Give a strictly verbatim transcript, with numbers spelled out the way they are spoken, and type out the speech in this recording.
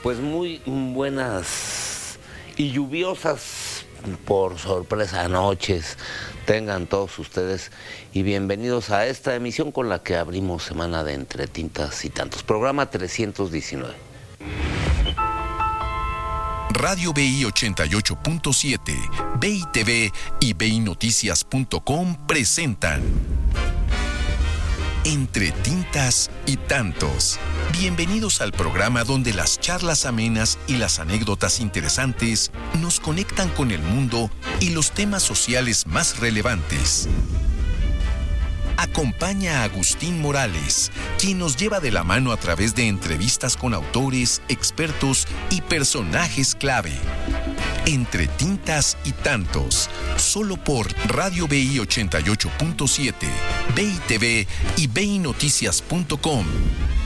Pues muy buenas y lluviosas, por sorpresa, noches tengan todos ustedes y bienvenidos a esta emisión con la que abrimos semana de Entre Tintas y Tantos, programa trescientos diecinueve. Radio B I ochenta y ocho punto siete, B I T V y B I Noticias punto com presentan Entre Tintas y Tantos. Bienvenidos al programa donde las charlas amenas y las anécdotas interesantes nos conectan con el mundo y los temas sociales más relevantes. Acompaña a Agustín Morales, quien nos lleva de la mano a través de entrevistas con autores, expertos y personajes clave. Entre Tintas y Tantos, solo por Radio B I ochenta y ocho punto siete, B I T V y B I Noticias punto com.